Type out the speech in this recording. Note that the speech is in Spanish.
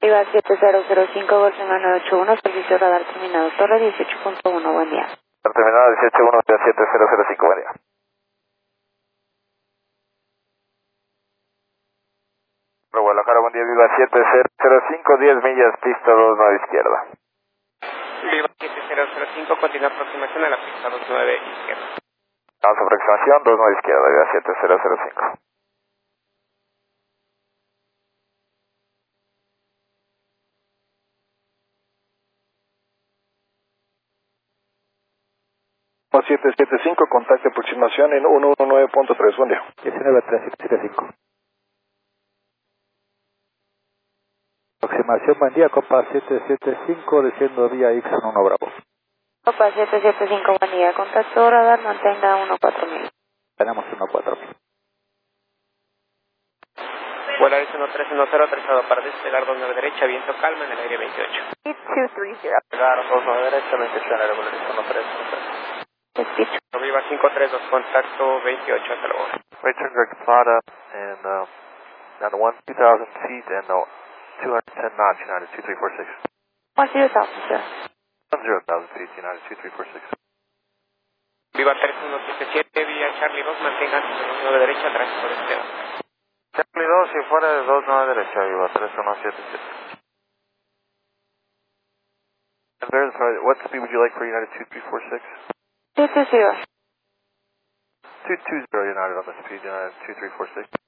Viva 7005, Golfo 981, servicio radar terminado, Torre 18.1, buen día. Terminado 18.1, 7005, buen día. Guadalajara, buen día, Viva 7005, 10 millas, pista 29 izquierda. Viva 7005, continúa aproximación a la pista 29 izquierda. Vamos a aproximación, 29 izquierda, Viva 7005. Viva 775, contacto aproximación en 119.3, buen día. 19375. Aproximación, buen día, Copa 775, desciendo vía X1 Bravo. Copa 775, buen día, contacto radar, mantenga 14000. Tenemos 14000. Volaris 1310, trazado para despegar 29 derecha, viento calma en el aire 28. 230. Llegaron 29 derecha, 28 en el Volaris 1310. Speech. Viva 532, contacto 28, hasta luego. Right turn correct Plata and down to 2,000 feet and 210 knots, United 2346. 10,000, sir. 10,000 feet, United 2346. Viva 3177, vía Charlie 2, mantengan 29 derecha, tráfico de espera. Charlie 2, si fuera de 29 derecha, Viva 3177. And verify, what speed would you like for United 2346? 220. 220 United on the speed, United 2346.